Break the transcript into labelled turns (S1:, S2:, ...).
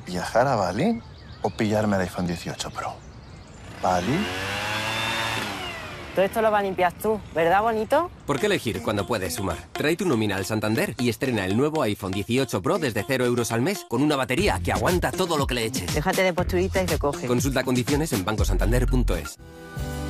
S1: ¿Viajar a Bali o pillarme el iPhone 18 Pro? ¿Bali?
S2: Todo esto lo va a limpiar tú, ¿verdad, bonito?
S3: ¿Por qué elegir cuando puedes sumar? Trae tu nómina al Santander y estrena el nuevo iPhone 18 Pro desde 0 euros al mes con una batería que aguanta todo lo que le eches.
S2: Déjate de posturita y recoge.
S3: Consulta condiciones en bancosantander.es.